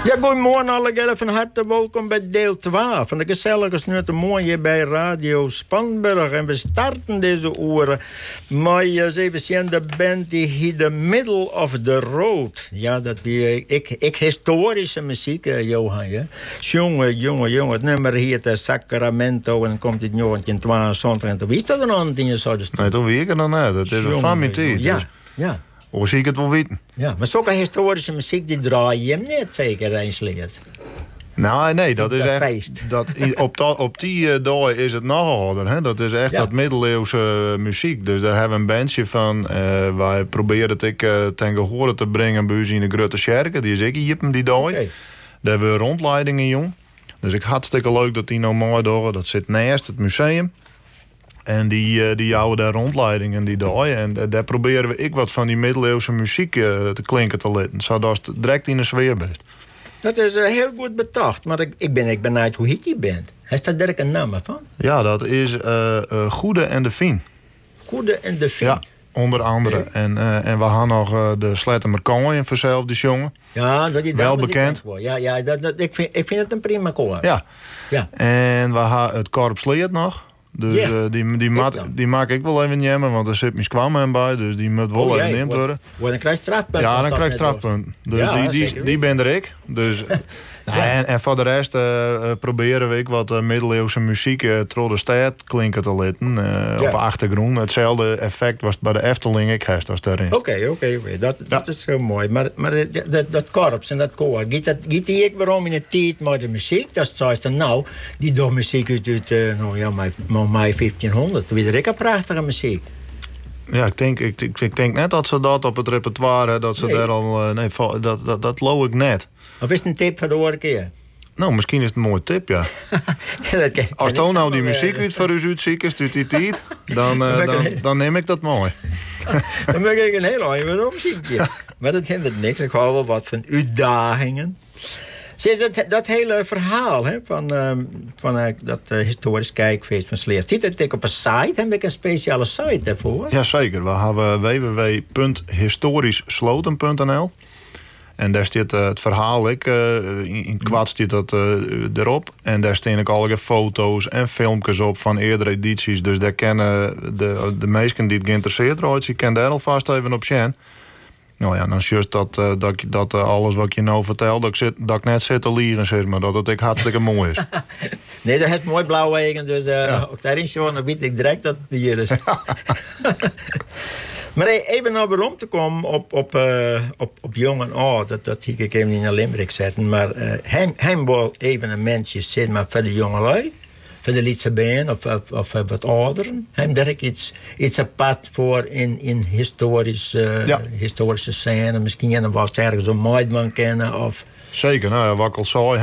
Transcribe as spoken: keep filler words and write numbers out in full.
Ja, goedemorgen allemaal, van harte welkom bij deel twee van de gezellige snuitermorgen hier bij Radio Spanburg. En we starten deze uren met uh, even zien de band die hier the middle of the road. Ja, dat die ik, ik historische muziek, uh, Johan. Ja. Jongen, jongen, jongen, het nummer hier te Sacramento en dan komt het negentien tweeënzontig en toen wist dat er nog een zo. Nee, toen weet ik het nog net. Dat is een van mijn tijd. Ja, dus. ja. Hoe zie ik het wel weten? Ja, maar zulke historische muziek die draai je hem niet zeker eens leert. Nou, nee, dat is dat echt. Feest. Dat, op, ta, op die uh, dag is het nog harder. Hè? Dat is echt Ja. dat middeleeuwse uh, muziek. Dus daar hebben we een bandje van. Uh, wij proberen het ik, uh, ten gehore te brengen bij ons in de Grote Sjerke. Die is ik hier die dag. Okay. Daar hebben we rondleidingen, jong. Dus ik hartstikke leuk dat die nou mooi door. Dat zit naast het museum. En die, uh, die houden daar rondleidingen die dag. En uh, daar proberen we ik wat van die middeleeuwse muziek uh, te klinken te laten. Zodat het direct in de sfeer bent. Dat is uh, heel goed betacht, maar ik, ik ben ik benieuwd hoe heet die band. Heeft daar direct een naam van? Ja, dat is uh, uh, Goede en de Fien. Goede en de Fien. Ja, onder andere. Okay. En, uh, en we hadden nog uh, de Slettemer Konje voor zelf, die jongen. Ja, dat die wel dat bekend. Die ja, ja dat, dat, ik, vind, ik vind het een prima koor. Ja. ja. En we hadden het Korps Leert nog. Dus yeah. uh, die, die, maat, die maak ik wel even nemen, want er zit mijn kwam hem bij. Dus die moet wel oh, even neemt worden. Word, dan krijg je strafpunt. Ja, dan krijg je strafpunt. Dus ja, die, die, die ben er ik. Dus, nou, ja. en, en voor de rest uh, proberen we ik wat uh, middeleeuwse muziek uh, door de stad klinken te laten. Uh, ja. Op de achtergrond. Hetzelfde effect was bij de Efteling ik heeft als daarin. Oké, okay, oké, okay, okay. dat, dat ja. is heel mooi. Maar, maar dat, dat, dat korps en dat koor, gaat, dat, gaat die ik waarom in de tijd met de muziek? Dat is dan nou, die door muziek uit, uit uh, nou ja, mei vijftienhonderd. Toen was er ik een prachtige muziek. Ja, ik denk, ik, ik, ik denk net dat ze dat op het repertoire, dat ze nee. daar al, uh, nee, dat, dat, dat loof ik net. Of is het een tip voor de vorige keer? Nou, misschien is het een mooie tip, ja. dat kan, Als Toon nou die muziek uit voor u uitziek is, uit die tijd, dan, uh, dan, dan neem ik dat mooi. Dan maak ik een heel andere muziekje. Maar dat hindert niks. Ik hou wel wat van uitdagingen. Zie dat, dat hele verhaal hè, van, um, van uh, dat uh, historisch kijkfeest van Sleert. Zit het op een site? Heb ik een speciale site daarvoor? Jazeker. We hebben w w w punt historischsloten punt n l. En daar staat uh, het verhaal, ik, uh, in, in kwad staat dat uh, erop. En daar staan ook alle foto's en filmpjes op van eerdere edities. Dus daar kennen de, de meesten die het geïnteresseerd zijn, die kennen daar alvast even op zien. Nou ja, dan is juist dat, uh, dat, dat uh, alles wat je nou vertelt, dat ik, zit, dat ik net zit te lieren, zeg maar. Dat het ik hartstikke mooi is. Nee, dat heeft mooi blauw wegen, dus uh, ja. ook daarin zo, dan weet ik direct dat het bier is. Maar even nou weer om te komen op, op, uh, op, op jong en oud, dat, dat zie ik even in een limerick zetten. Maar uh, hij, hij wil even een mensje zijn, maar voor de jongelui, voor de Lietse been of, of, of wat ouderen. Hij heeft iets, iets apart voor in, in historisch, uh, ja. historische scène. Misschien je wat ergens een Maidman kennen of... Zeker, nou ja, wat ik al zei.